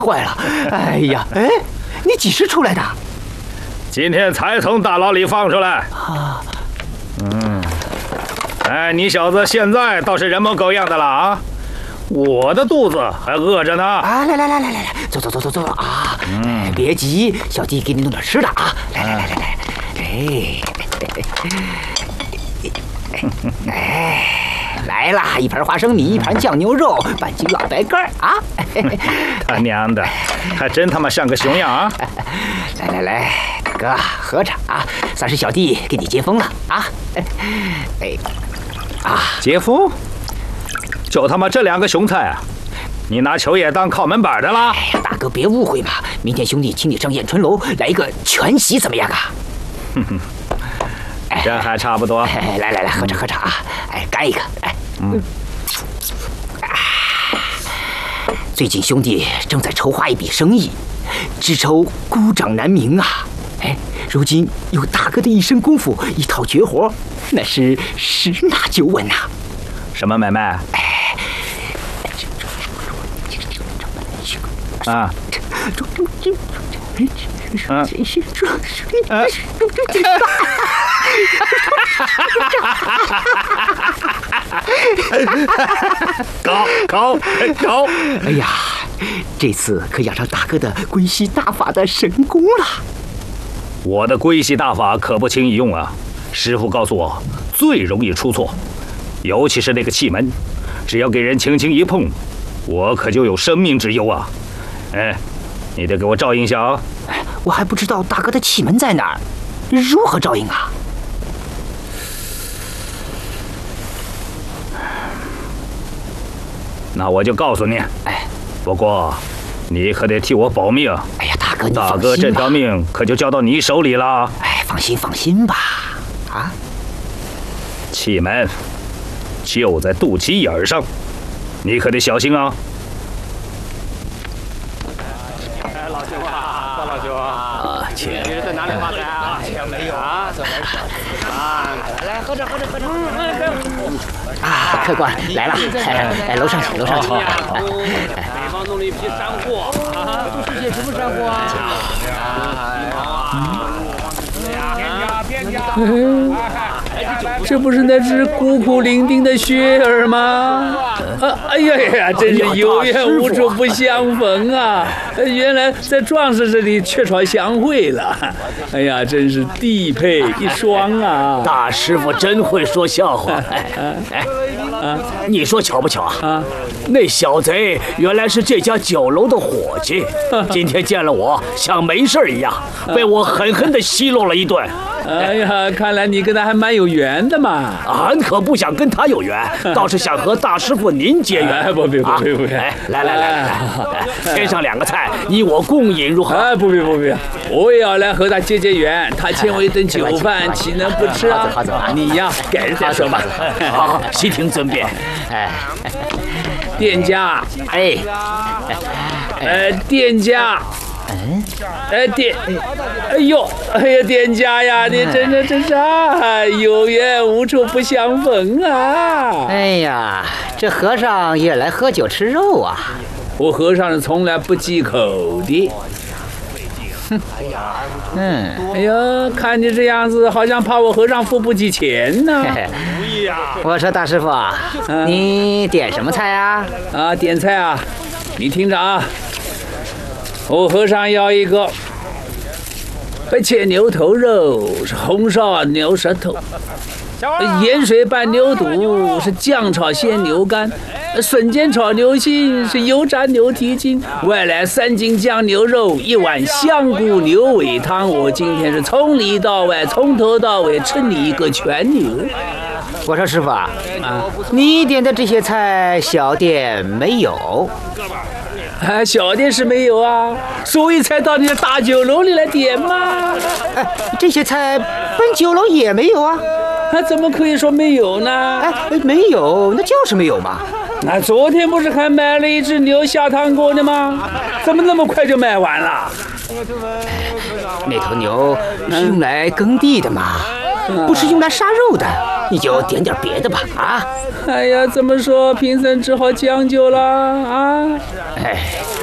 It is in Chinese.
坏了！哎呀，哎，你几时出来的？ 今天才从大牢里放出来。 啊， 哎，你小子现在倒是人模狗样的了啊！我的肚子还饿着呢。 啊，来，走啊！别急，小弟给你弄点吃的啊！来，来啦！一盘花生米，一盘酱牛肉，半斤老白干啊！ 他娘的，还真他妈像个熊样啊！ 来，大哥喝着啊，算是小弟给你接风了啊！ 接风？就他妈这2个熊菜啊！你拿球爷当靠门板的啦？ 哎呀，大哥别误会嘛，明天兄弟请你上燕春楼来一个全席，怎么样啊？ 这还差不多。 来，喝着啊！哎，干一个！哎，最近兄弟正在筹划一笔生意，只愁孤掌难鸣啊！哎，如今有大哥的一身功夫，一套绝活，那是十拿9稳呐！ 什么买卖？啊！高！ 哎呀，这次可养上大哥的龟息大法的神功了。 我的龟息大法可不轻易用啊！师傅告诉我，最容易出错，尤其是那个气门，只要给人轻轻一碰，我可就有生命之忧啊！哎，你得给我照应下啊！ 我还不知道大哥的气门在哪儿，如何照应啊？ 那我就告诉你。 哎， 不过你可得替我保命。 哎呀，大哥，你放心吧。 大哥这条命可就交到你手里了。 哎，放心吧。啊， 气门就在肚脐眼上，你可得小心啊。 老兄啊，大老兄啊， 请。 你是在哪里发财啊？钱没有啊，这没事啊。来，喝着。 啊，客官来了，哎，楼上请。 北方弄了一批山货啊，这是些什么山货啊？ 这不是那只孤苦伶仃的雪儿吗？哎呀，真是有缘无处不相逢啊！原来在壮士这里鹊床相会了。哎呀，真是地配一双啊！ 大师傅真会说笑话。你说巧不巧啊？那小贼原来是这家酒楼的伙计，今天见了我像没事一样，被我狠狠地奚落了一顿。 哎呀，看来你跟他还蛮有缘的嘛。 俺可不想跟他有缘，倒是想和大师傅您结缘。 不， 来，添上2个菜，你我共饮如何？ 不必，我也要来和他结缘。他请我一顿酒饭，岂能不吃啊？ 好走， 你呀，改日再说吧。 好，悉听尊便。 店家，店家。店家呀，你真是啊，有缘无处不相逢啊！ 哎呀，这和尚也来喝酒吃肉啊！ 我和尚是从来不忌口的。哎呀，看你这样子，好像怕我和尚付不起钱呢。 我说大师傅，你点什么菜啊？ 点菜啊，你听着啊。我和尚要一个白切牛头肉，是红烧牛舌头，盐水拌牛肚，是酱炒鲜牛肝，笋尖炒牛心，是油炸牛蹄筋，外来3斤酱牛肉，1碗香菇牛尾汤。我今天是从里到外，从头到尾吃你一个全牛。 我说师傅你点的这些菜小店没有？ 小店是没有啊，所以才到你的大酒楼里来点嘛。 这些菜本酒楼也没有啊。 怎么可以说没有呢？ 没有，那就是没有嘛。 那昨天不是还买了一只牛下汤锅的吗？怎么那么快就卖完了？ 那头牛是用来耕地的嘛，不是用来杀肉的。你就点点别的吧啊！ 哎呀，这么说贫僧只好将就了啊！